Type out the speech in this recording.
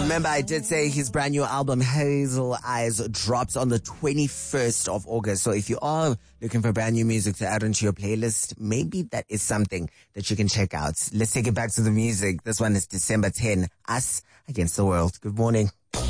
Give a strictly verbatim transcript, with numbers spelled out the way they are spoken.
Remember, I did say his brand new album, Hazel Eyes, drops on the twenty-first of August. So if you are looking for brand new music to add onto your playlist, maybe that is something that you can check out. Let's take it back to the music. This one is December tenth, Us Against the World. Good morning.